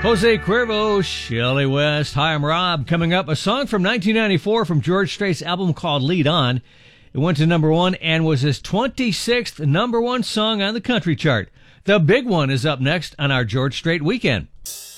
Jose Cuervo, Shelley West. Hi, I'm Rob. Coming up, a song from 1994 from George Strait's album called Lead On. It went to number one and was his 26th number one song on the country chart. The big one is up next on our George Strait Weekend.